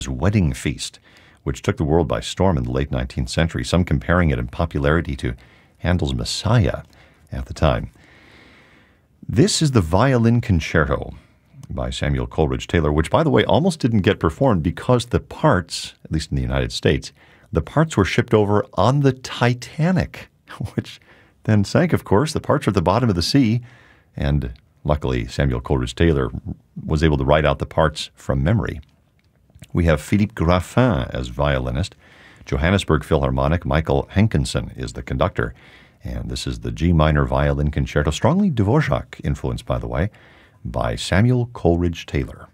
Wedding Feast, which took the world by storm in the late 19th century, some comparing it in popularity to Handel's Messiah at the time. This is the Violin Concerto by Samuel Coleridge Taylor, which, by the way, almost didn't get performed because the parts, at least in the United States, the parts were shipped over on the Titanic, which then sank, of course. The parts are at the bottom of the sea, and luckily Samuel Coleridge Taylor was able to write out the parts from memory. We have Philippe Graffin as violinist. Johannesburg Philharmonic, Michael Henkinson is the conductor. And this is the G minor violin concerto, strongly Dvorak influenced, by the way, by Samuel Coleridge Taylor.